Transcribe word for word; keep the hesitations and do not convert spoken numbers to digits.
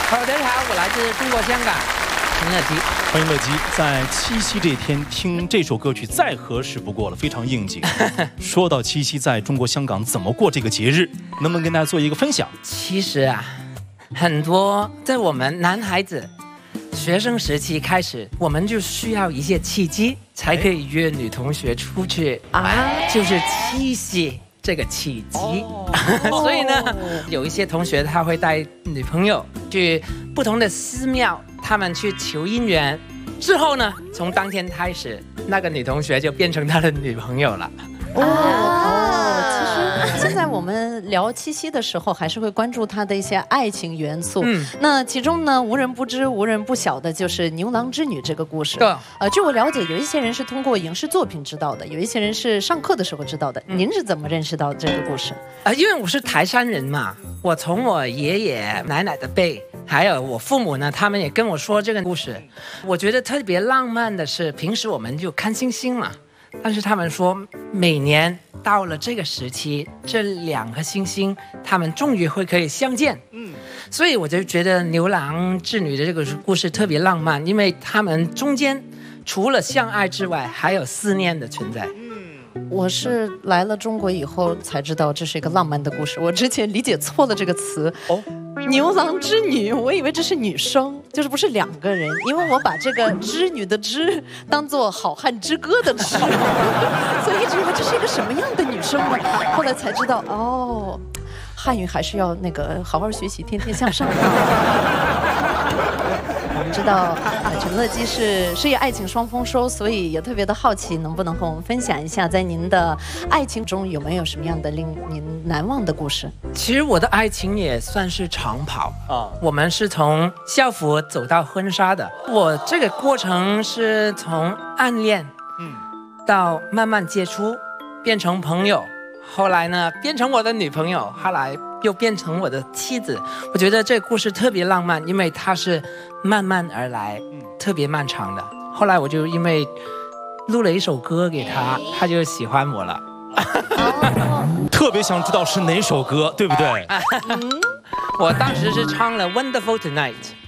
Hello， 大家好，我来自中国香港，陈乐基。 欢迎乐基，在七夕这天听这首歌曲再合适不过了，非常应景。说到七夕，在中国香港怎么过这个节日，能不能跟大家做一个分享？ 其实啊，很多在我们男孩子学生时期开始，我们就需要一些契机，才可以约女同学出去啊，就是七夕这个契机。哦、所以呢，有一些同学他会带女朋友去不同的寺庙，他们去求姻缘。之后呢，从当天开始，那个女同学就变成他的女朋友了。 哦哦，其实现在我们聊七夕的时候，还是会关注它的一些爱情元素。嗯，那其中呢，无人不知、无人不晓的就是牛郎织女这个故事。对，呃，据我了解，有一些人是通过影视作品知道的，有一些人是上课的时候知道的。嗯、您是怎么认识到这个故事？ 啊、呃，因为我是台山人嘛，我从我爷爷奶奶的辈。还有我父母呢，他们也跟我说这个故事。我觉得特别浪漫的是，平时我们就看星星嘛，但是他们说每年到了这个时期，这两颗星星他们终于会可以相见。嗯，所以我就觉得牛郎织女的这个故事特别浪漫，因为他们中间除了相爱之外，还有思念的存在。 我是来了中国以后才知道这是一个浪漫的故事，我之前理解错了这个词。哦，牛郎织女，我以为这是女生，就是不是两个人，因为我把这个织女的织当做好汉之歌的织，所以一直以为这是一个什么样的女生呢？后来才知道，哦，汉语还是要那个好好学习，天天向上。我们知道陈乐基是事业爱情双丰收，所以也特别的好奇，能不能和我们分享一下，在您的爱情中有没有什么样的令您难忘的故事？ 其实我的爱情也算是长跑啊，我们是从校服走到婚纱的。我这个过程是从暗恋，嗯，到慢慢接触，变成朋友，后来呢变成我的女朋友，后来又变成我的妻子。我觉得这个故事特别浪漫，因为它是慢慢而来，特别漫长的。后来我就因为录了一首歌给他，他就喜欢我了。 特别想知道是哪首歌，对不对？ 我当时是唱了《Wonderful Tonight》。